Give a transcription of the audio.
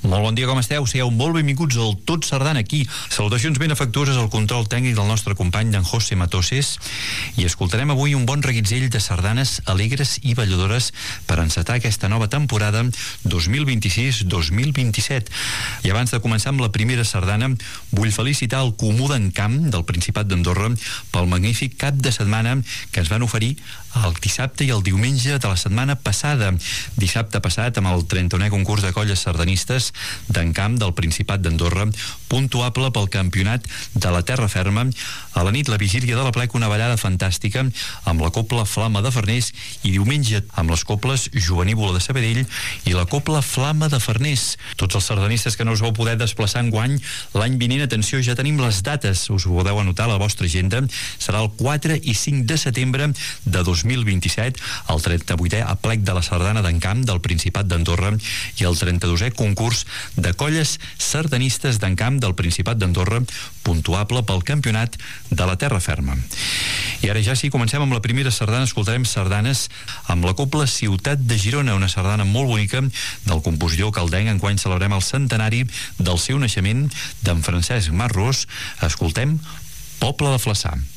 Molt bon dia, com esteu? Sigueu molt benvinguts al Tot Sardana aquí. Salutacions ben afectuoses al control tècnic del nostre company d'en José Matoses, i escoltarem avui un bon reguitzell de sardanes alegres i balladores per encetar aquesta nova temporada 2026-2027. I abans de començar amb la primera sardana, vull felicitar el Comú d'Encamp del Principat d'Andorra pel magnífic cap de setmana que ens van oferir el dissabte i el diumenge de la setmana passada. Dissabte passat amb el 31è concurs de colles sardanistes d'Encamp del Principat d'Andorra, puntuable pel campionat de la Terra Ferma. A la nit, la vigília de la plec, una ballada fantàstica amb la copla Flama de Farners, i diumenge amb les coples Jovenívola de Sabadell i la copla Flama de Farners. Tots els sardanistes que no us vau poder desplaçar enguany, l'any vinent, atenció, ja tenim les dates, us ho podeu anotar a la vostra agenda. Serà el 4 i 5 de setembre de 2027, el 38è aplec de la sardana d'Encamp del Principat d'Andorra i el 32è concurs de colles sardanistes d'Encamp del Principat d'Andorra, puntuable pel campionat de la Terra Ferma. I ara ja sí, comencem amb la primera sardana. Escoltarem sardanes amb la copla Ciutat de Girona, una sardana molt bonica del compositor caldenc. Enguany celebrem el centenari del seu naixement, d'en Francesc Marrós. Escoltem Poble de Flaçà.